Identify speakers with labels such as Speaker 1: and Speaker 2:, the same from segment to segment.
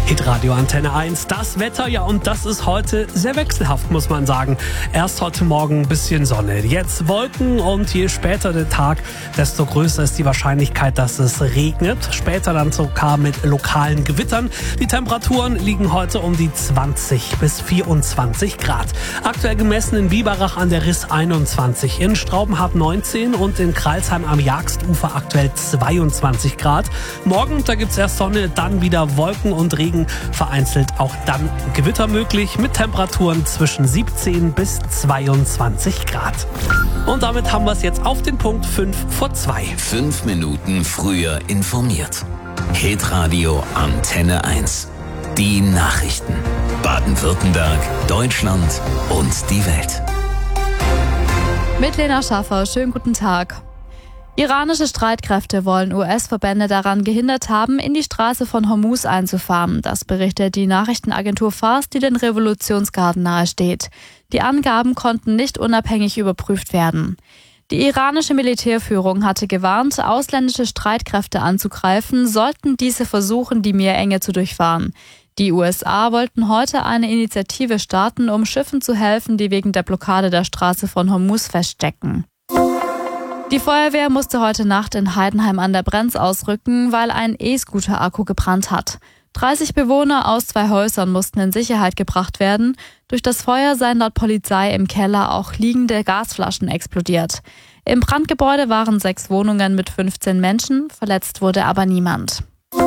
Speaker 1: Hitradio Antenne 1, das Wetter, ja, und das ist heute sehr wechselhaft, muss man sagen. Erst heute Morgen ein bisschen Sonne, jetzt Wolken, und je später der Tag, desto größer ist die Wahrscheinlichkeit, dass es regnet. Später dann sogar mit lokalen Gewittern. Die Temperaturen liegen heute um die 20 bis 24 Grad. Aktuell gemessen in Biberach an der Riss 21, in Straubenhardt 19 und in Kralsheim am Jagstufer aktuell 22 Grad. Morgen, da gibt's erst Sonne, dann wieder Wolken und Regen, vereinzelt auch dann Gewitter möglich mit Temperaturen zwischen 17 bis 22 Grad. Und damit haben wir es jetzt auf den Punkt 5 vor 2.
Speaker 2: 5 Minuten früher informiert. Hitradio Antenne 1. Die Nachrichten. Baden-Württemberg, Deutschland und die Welt.
Speaker 3: Mit Lena Schaffer, schönen guten Tag. Iranische Streitkräfte wollen US-Verbände daran gehindert haben, in die Straße von Hormuz einzufahren. Das berichtet die Nachrichtenagentur Fars, die den Revolutionsgarden nahesteht. Die Angaben konnten nicht unabhängig überprüft werden. Die iranische Militärführung hatte gewarnt, ausländische Streitkräfte anzugreifen, sollten diese versuchen, die Meerenge zu durchfahren. Die USA wollten heute eine Initiative starten, um Schiffen zu helfen, die wegen der Blockade der Straße von Hormuz feststecken. Die Feuerwehr musste heute Nacht in Heidenheim an der Brenz ausrücken, weil ein E-Scooter-Akku gebrannt hat. 30 Bewohner aus 2 Häusern mussten in Sicherheit gebracht werden. Durch das Feuer seien laut Polizei im Keller auch liegende Gasflaschen explodiert. Im Brandgebäude waren 6 Wohnungen mit 15 Menschen, verletzt wurde aber niemand.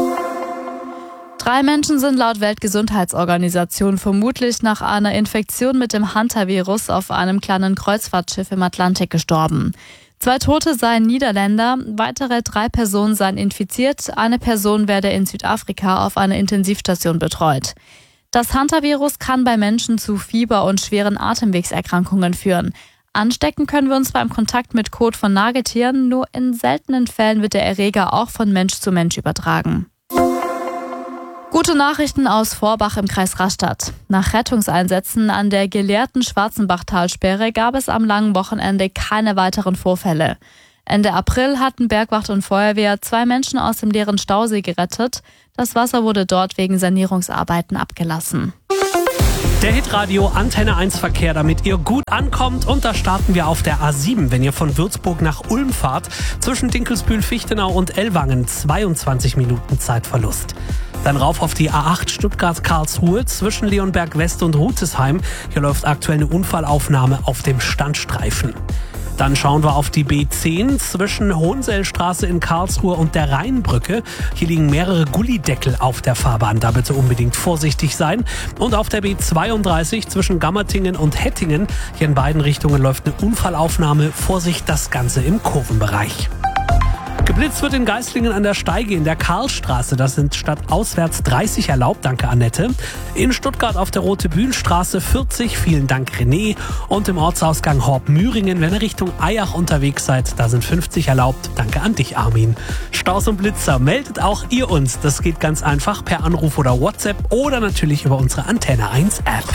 Speaker 3: 3 Menschen sind laut Weltgesundheitsorganisation vermutlich nach einer Infektion mit dem Hantavirus auf einem kleinen Kreuzfahrtschiff im Atlantik gestorben. 2 Tote seien Niederländer, weitere 3 Personen seien infiziert, eine Person werde in Südafrika auf einer Intensivstation betreut. Das Hantavirus kann bei Menschen zu Fieber und schweren Atemwegserkrankungen führen. Anstecken können wir uns beim Kontakt mit Kot von Nagetieren, nur in seltenen Fällen wird der Erreger auch von Mensch zu Mensch übertragen. Gute Nachrichten aus Vorbach im Kreis Rastatt. Nach Rettungseinsätzen an der geleerten Schwarzenbachtalsperre gab es am langen Wochenende keine weiteren Vorfälle. Ende April hatten Bergwacht und Feuerwehr 2 Menschen aus dem leeren Stausee gerettet. Das Wasser wurde dort wegen Sanierungsarbeiten abgelassen.
Speaker 1: Der Hitradio Antenne 1 Verkehr, damit ihr gut ankommt. Und da starten wir auf der A7, wenn ihr von Würzburg nach Ulm fahrt. Zwischen Dinkelsbühl, Fichtenau und Ellwangen 22 Minuten Zeitverlust. Dann rauf auf die A8 Stuttgart-Karlsruhe zwischen Leonberg West und Rutesheim. Hier läuft aktuell eine Unfallaufnahme auf dem Standstreifen. Dann schauen wir auf die B10 zwischen Hohensellstraße in Karlsruhe und der Rheinbrücke. Hier liegen mehrere Gullideckel auf der Fahrbahn, da bitte unbedingt vorsichtig sein. Und auf der B32 zwischen Gammertingen und Hettingen, hier in beiden Richtungen läuft eine Unfallaufnahme. Vorsicht, das Ganze im Kurvenbereich. Geblitzt wird in Geislingen an der Steige in der Karlstraße. Das sind stadtauswärts 30 erlaubt, danke Annette. In Stuttgart auf der Rote-Bühl-Straße 40, vielen Dank René. Und im Ortsausgang Horb-Müringen, wenn ihr Richtung Eyach unterwegs seid, da sind 50 erlaubt, danke an dich Armin. Staus und Blitzer, meldet auch ihr uns. Das geht ganz einfach per Anruf oder WhatsApp oder natürlich über unsere Antenne 1 App.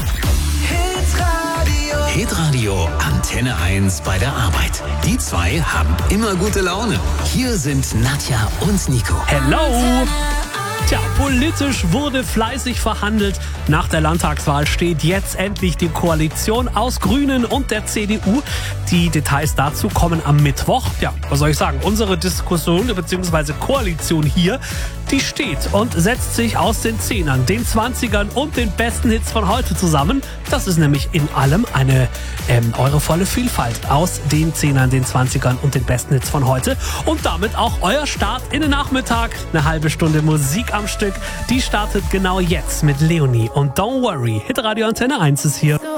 Speaker 2: Hitradio Antenne 1 bei der Arbeit. Die 2 haben immer gute Laune. Hier sind Nadja und Nico.
Speaker 1: Hello! Tja, politisch wurde fleißig verhandelt. Nach der Landtagswahl steht jetzt endlich die Koalition aus Grünen und der CDU. Die Details dazu kommen am Mittwoch. Ja, was soll ich sagen? Unsere Diskussion bzw. Koalition hier, die steht und setzt sich aus den 10ern, den 20ern und den besten Hits von heute zusammen. Das ist nämlich in allem eine eure volle Vielfalt aus den 10ern, den 20ern und den besten Hits von heute. Und damit auch euer Start in den Nachmittag. Eine halbe Stunde Musik am Stück. Die startet genau jetzt mit Leonie und Don't Worry. Hitradio Antenne 1 ist hier.